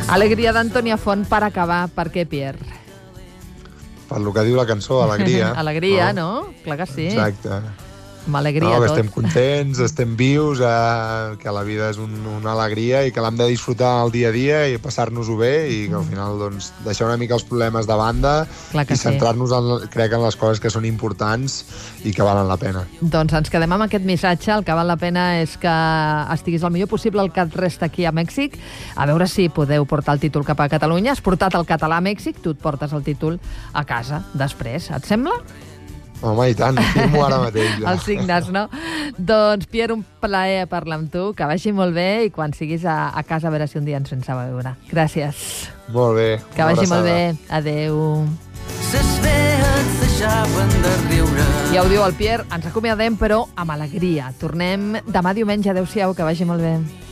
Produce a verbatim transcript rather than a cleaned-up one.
Alegria d'Antònia Font per acabar. Per què, Pierre? Per lo que diu la cançó, alegria. Alegria, no? no? Clar que sí. Exacte. Amb alegria no, tot. Estem contents, estem vius, eh, que la vida és un, una alegria i que l'hem de disfrutar el dia a dia i passar-nos-ho bé i que al final doncs, deixar una mica els problemes de banda i centrar-nos, en, crec, en les coses que són importants i que valen la pena. Doncs ens quedem amb aquest missatge. El que val la pena és que estiguis el millor possible el que et resta aquí a Mèxic. A veure si podeu portar el títol cap a Catalunya. Has portat el català a Mèxic, tu et portes el títol a casa després. Et sembla? Home, i tant, firmo ara mateix. Ja. Els signes, no? Doncs, Pierre, un plaer parlar amb tu, que vagi molt bé i quan siguis a, a casa a veure si un dia ens sense veure. Gràcies. Molt bé. Que vagi molt bé. Adéu. Ja ho diu el Pierre, ens acomiadem, però amb alegria. Tornem demà diumenge. Adéu-siau, que vagi molt bé.